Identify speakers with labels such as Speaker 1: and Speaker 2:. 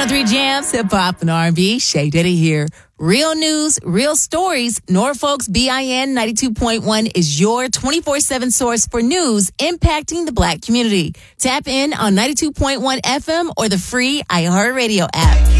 Speaker 1: 100.3 Jams, hip hop and R&B. Shay Diddy here. Real news, real stories. Norfolk's BIN 92.1 is your 24/7 source for news impacting the Black community. Tap in on 92.1 FM or the free iHeartRadio app.